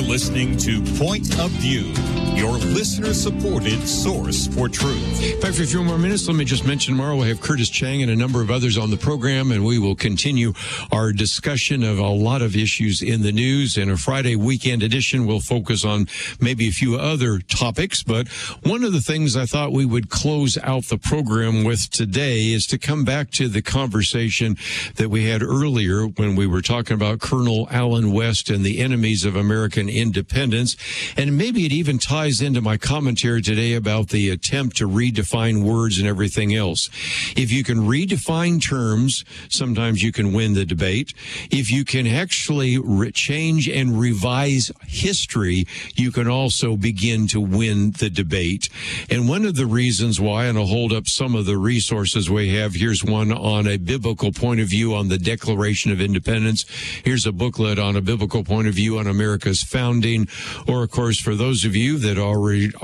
listening to Point of View, your listener-supported source for truth. Back for a few more minutes. Let me just mention tomorrow we'll have Curtis Chang and a number of others on the program, and we will continue our discussion of a lot of issues in the news. In a Friday weekend edition, we'll focus on maybe a few other topics, but one of the things I thought we would close out the program with today is to come back to the conversation that we had earlier when we were talking about Colonel Allen West and the enemies of American independence. And maybe it even ties into my commentary today about the attempt to redefine words and everything else. If you can redefine terms, sometimes you can win the debate. If you can actually change and revise history, you can also begin to win the debate. And one of the reasons why, and I'll hold up some of the resources we have, here's one on a biblical point of view on the Declaration of Independence. Here's a booklet on a biblical point of view on America's founding. Or, of course, for those of you that already